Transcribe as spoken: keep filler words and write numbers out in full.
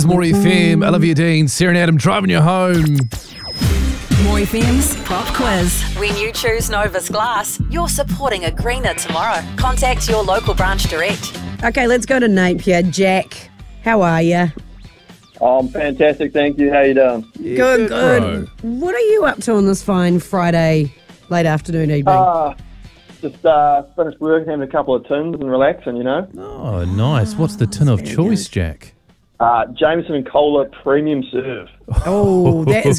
More F M, Olivia Dean, Sarah and Adam driving you home. More F M's Pop Quiz. When you choose Novus Glass, you're supporting a greener tomorrow. Contact your local branch direct. Okay, let's go to Napier. Jack, how are you? Oh, I'm fantastic, thank you. How you doing? Yeah, good, good. bro. What are you up to on this fine Friday, late afternoon, evening? Uh, just uh, finished work, having a couple of tins and relaxing, you know. Oh, nice. What's the tin of choice, Jack? Uh, Jameson and Cola Premium Serve. oh, that is